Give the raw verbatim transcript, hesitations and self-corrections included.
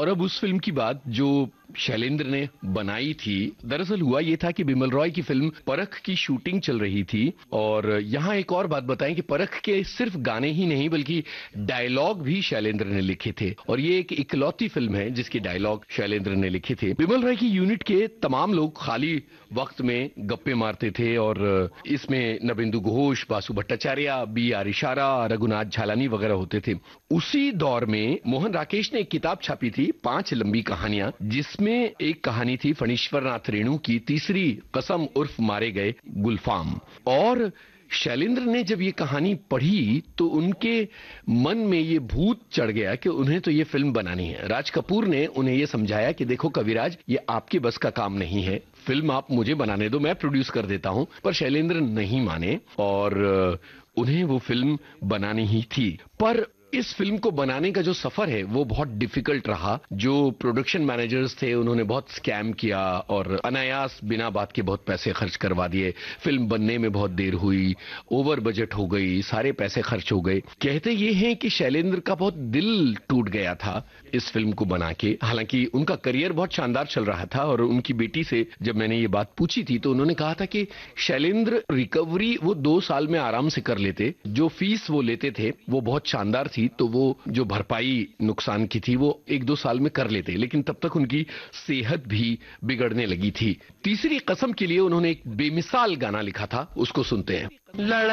और अब उस फिल्म की बात जो शैलेंद्र ने बनाई थी। दरअसल हुआ ये था कि बिमल रॉय की फिल्म परख की शूटिंग चल रही थी और यहाँ एक और बात बताएं कि परख के सिर्फ गाने ही नहीं बल्कि डायलॉग भी शैलेंद्र ने लिखे थे और ये एक इकलौती फिल्म है जिसके डायलॉग शैलेंद्र ने लिखे थे। बिमल रॉय की यूनिट के तमाम लोग खाली वक्त में गप्पे मारते थे और इसमें नबिंदु घोष, बासु भट्टाचार्य, बी आर इशारा, रघुनाथ झालानी वगैरह होते थे। उसी दौर में मोहन राकेश ने एक किताब छापी थी, पांच लंबी कहानियां, जिसमें एक कहानी थी फणीश्वर नाथ रेणु की तीसरी कसम उर्फ मारे गए गुलफाम। और शैलेंद्र ने जब ये कहानी पढ़ी तो उनके मन में ये भूत चढ़ गया कि उन्हें तो ये फिल्म बनानी है। राज कपूर ने उन्हें ये समझाया कि देखो कविराज, ये आपकी बस का काम नहीं है, फिल्म आप मुझे बनाने दो, मैं प्रोड्यूस कर देता हूं। पर शैलेंद्र नहीं माने और उन्हें वो फिल्म बनानी ही थी। पर इस फिल्म को बनाने का जो सफर है वो बहुत डिफिकल्ट रहा। जो प्रोडक्शन मैनेजर्स थे उन्होंने बहुत स्कैम किया और अनायास बिना बात के बहुत पैसे खर्च करवा दिए। फिल्म बनने में बहुत देर हुई, ओवर बजट हो गई, सारे पैसे खर्च हो गए। कहते ये हैं कि शैलेंद्र का बहुत दिल टूट गया था इस फिल्म को बना के। हालांकि उनका करियर बहुत शानदार चल रहा था और उनकी बेटी से जब मैंने ये बात पूछी थी तो उन्होंने कहा था कि शैलेंद्र रिकवरी वो दो साल में आराम से कर लेते, जो फीस वो लेते थे वो बहुत शानदार थी, तो वो जो भरपाई नुकसान की थी वो एक दो साल में कर लेते, लेकिन तब तक उनकी सेहत भी बिगड़ने लगी थी। तीसरी कसम के लिए उन्होंने एक बेमिसाल गाना लिखा था, उसको सुनते हैं।